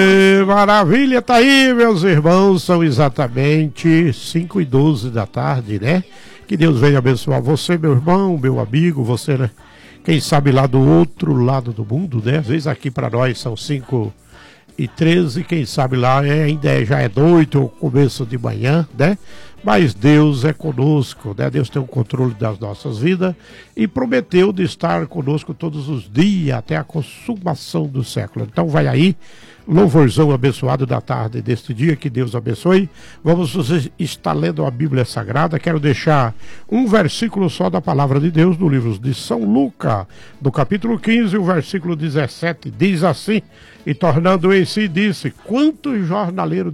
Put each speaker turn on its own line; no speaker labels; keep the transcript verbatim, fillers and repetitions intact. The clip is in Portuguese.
Maravilha, tá aí, meus irmãos, são exatamente cinco e doze da tarde, né? Que Deus venha abençoar você, meu irmão, meu amigo, você, né? Quem sabe lá do outro lado do mundo, né? Às vezes aqui para nós são cinco e treze, quem sabe lá é, ainda é, já é noite ou começo de manhã, né? Mas Deus é conosco, né? Deus tem o controle das nossas vidas e prometeu de estar conosco todos os dias até a consumação do século. Então vai aí, louvorzão abençoado da tarde deste dia, que Deus abençoe. Vamos estar lendo a Bíblia Sagrada. Quero deixar um versículo só da palavra de Deus no livro de São Lucas, do capítulo quinze, o versículo dezessete, diz assim: e tornando em si disse, quantos jornaleiros